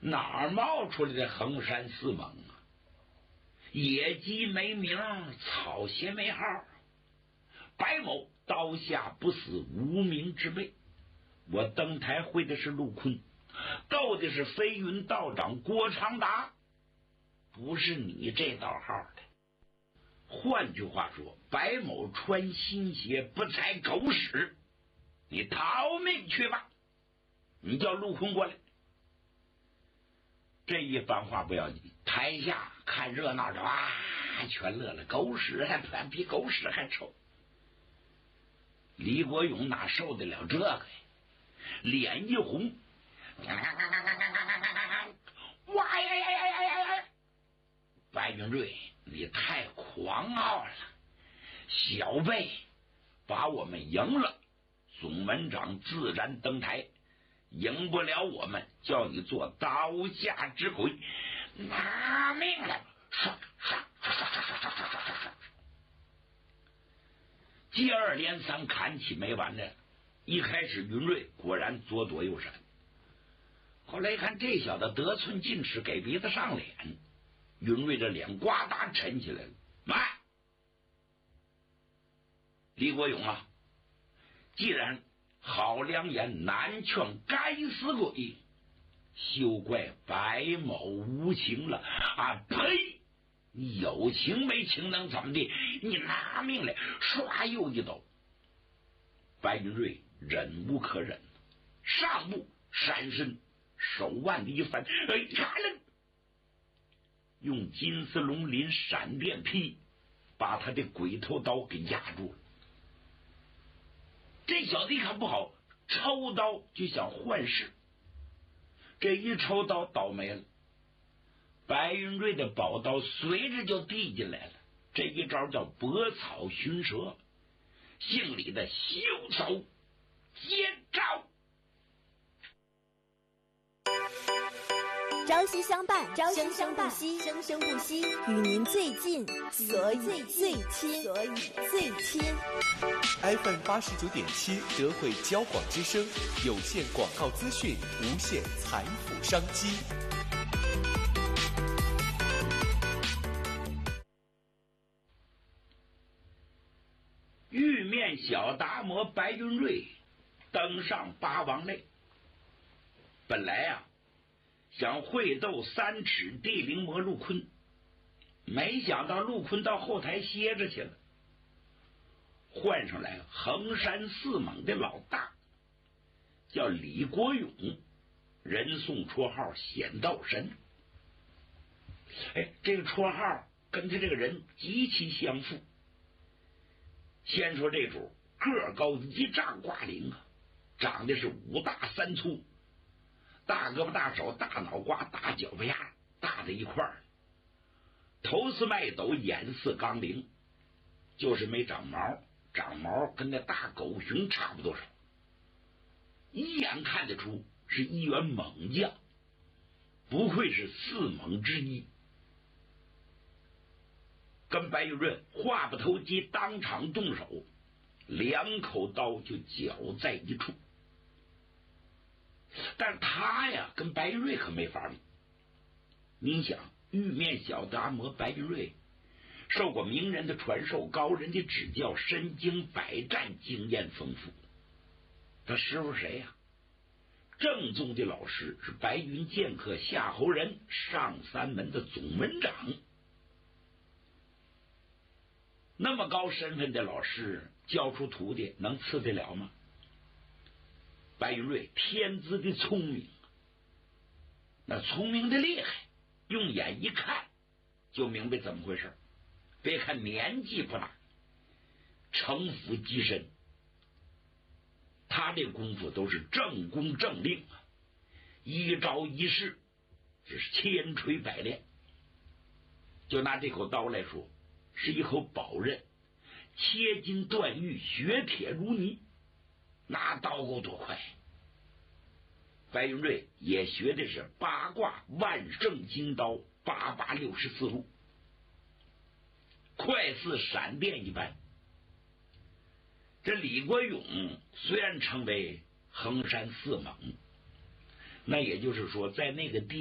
哪儿冒出来的衡山四猛啊？野鸡没名，草鞋没号。白某刀下不死无名之辈。我登台会的是陆坤，斗的是飞云道长郭长达，不是你这道号的。换句话说，白某穿新鞋不踩狗屎，你逃命去吧！你叫陆坤过来。这一番话不要紧，台下看热闹的啊，全乐了。狗屎还比狗屎还臭。李国勇哪受得了这个呀？脸一红，哇呀呀呀呀呀呀！白云瑞，你太狂傲了，小辈把我们赢了，总门长自然登台，赢不了我们，叫你做刀下之鬼，拿命了！刷刷刷刷刷刷刷刷刷刷，接二连三砍起没完的。一开始云瑞果然左躲右闪，后来一看这小子得寸进尺，给鼻子上脸，云瑞这脸呱嗒沉起来了。慢，李国勇啊，既然好良言难劝该死鬼，休怪白某无情了啊！呸！你有情没情能怎么的？你拿命来！唰又一刀。白云瑞忍无可忍，上步闪身，手腕的一翻，咔楞，用金丝龙鳞闪电劈，把他的鬼头刀给压住了。这小子一看不好，抽刀就想换势，这一抽刀倒霉了，白云瑞的宝刀随着就递进来了。这一招叫搏草寻蛇，姓李的袖手接招。 朝夕相伴，生生不息，生生不息，与您最近，所以最亲，所以最亲。 FM 89.7德惠交广之声，有线广告资讯，无限财富商机。 玉面小达摩白云瑞登上八王擂，本来啊想会斗三尺地灵魔陆坤，没想到陆坤到后台歇着去了，换上来衡山四猛的老大，叫李国勇，人送绰号显道神。这个绰号跟他这个人极其相符。先说这主个高1丈挂零啊，长得是5大3粗，大胳膊大手大脑瓜大脚巴丫大在一块儿，头似麦斗眼似钢铃，就是没长毛，长毛跟那大狗熊差不多少，一眼看得出是一员猛将，不愧是四猛之一。跟白玉润话不投机，当场动手，2口刀就绞在一处。但他呀跟白玉瑞可没法比。您想，玉面小达摩白玉瑞受过名人的传授，高人的指教，身经百战，经验丰富。他师傅谁呀？正宗的老师是白云剑客夏侯仁，上三门的总门长。那么高身份的老师教出徒弟，能次得了吗？白云瑞天资的聪明，那聪明的厉害，用眼一看就明白怎么回事。别看年纪不大，城府极深，他这功夫都是正功正令啊，一招一式这是千锤百炼。就拿这口刀来说，是一口宝刃，切金断玉，削铁如泥，那刀够多快。白云瑞也学的是八卦万圣金刀8864路，快似闪电一般。这李国勇虽然称为衡山四猛，那也就是说在那个地